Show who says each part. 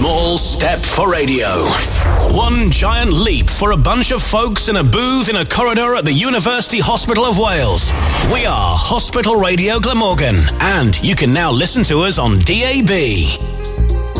Speaker 1: small step for radio. One giant leap for a bunch of folks in a booth in a corridor at the University Hospital of Wales. We are Hospital Radio Glamorgan, and you can now listen to us on DAB.